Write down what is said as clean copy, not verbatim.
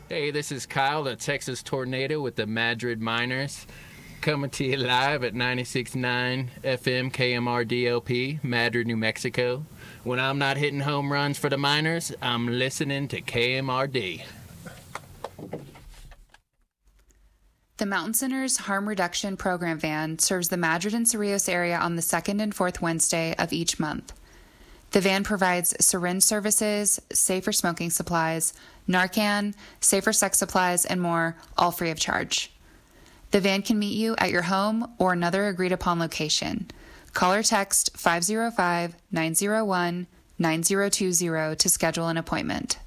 Hey, this is Kyle, the Texas Tornado with the Madrid Miners, coming to you live at 96.9 FM KMRDLP, Madrid, New Mexico. When I'm not hitting home runs for the Miners, I'm listening to KMRD. The Mountain Center's Harm Reduction Program van serves the Madrid and Cerrillos area on the second and fourth Wednesday of each month. The van provides syringe services, safer smoking supplies, Narcan, safer sex supplies, and more, all free of charge. The van can meet you at your home or another agreed-upon location. Call or text 505-901-9020 to schedule an appointment.